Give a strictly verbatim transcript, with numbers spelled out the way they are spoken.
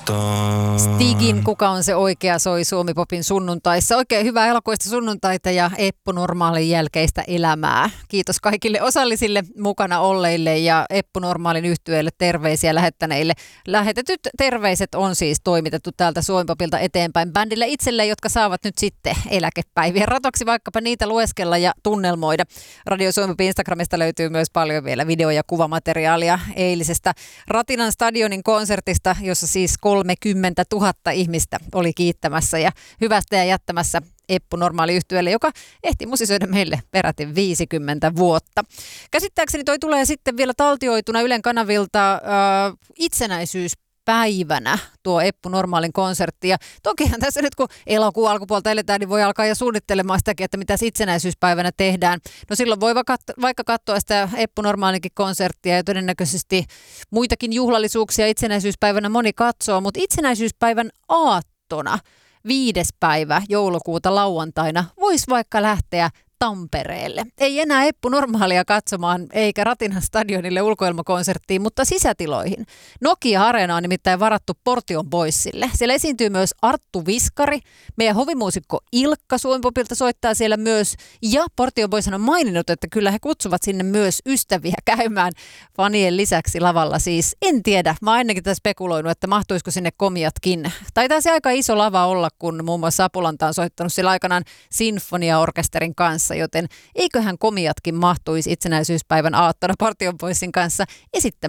Stigin Kuka on se oikea soi Suomi-popin sunnuntaissa. Oikein hyvää elokuista sunnuntaita ja Eppu Normaalin jälkeistä elämää. Kiitos kaikille osallisille mukana olleille ja Eppu Normaalin yhtyeelle terveisiä lähettäneille. Lähetetyt terveiset on siis toimitettu täältä Suomi-popilta eteenpäin bändille itselle, jotka saavat nyt sitten eläkepäivien ratoksi vaikkapa niitä lueskella ja tunnelmoida. Radio Suomi-popin Instagramista löytyy myös paljon vielä video- ja kuvamateriaalia eilisestä Ratinan stadionin konsertista, jossa siis kolmekymmentätuhatta ihmistä oli kiittämässä ja hyvästä ja jättämässä Eppu Normaali -yhtyeelle, joka ehti musisoida meille peräti viisikymmentä vuotta. Käsittääkseni toi tulee sitten vielä taltioituna Ylen kanavilta äh, itsenäisyyspäivänä tuo Eppu Normaalin konsertti. Ja tokihan tässä nyt kun elokuun alkupuolta eletään, niin voi alkaa jo suunnittelemaan sitäkin, että mitä itsenäisyyspäivänä tehdään. No silloin voi vaikka katsoa sitä Eppu Normaalinkin konserttia ja todennäköisesti muitakin juhlallisuuksia itsenäisyyspäivänä moni katsoo, mutta itsenäisyyspäivän aattona viides päivä joulukuuta lauantaina voisi vaikka lähteä Tampereelle. Ei enää Eppu Normaalia katsomaan eikä Ratinan stadionille ulkoilmakonserttiin, mutta sisätiloihin. Nokia-areena on nimittäin varattu Portion Boysille. Siellä esiintyy myös Arttu Viskari, meidän hovimuusikko Ilkka Suomi-popilta soittaa siellä myös. Ja Portion Boys on maininnut, että kyllä he kutsuvat sinne myös ystäviä käymään fanien lisäksi lavalla. Siis en tiedä, mä oon ennenkin tätä spekuloinut, että mahtuisiko sinne komiatkin. Taitaa se aika iso lava olla, kun muun muassa Apulanta on soittanut sillä aikanaan sinfoniaorkesterin kanssa, joten eiköhän komiatkin mahtuisi itsenäisyyspäivän aattona Portion Boysin kanssa esittämään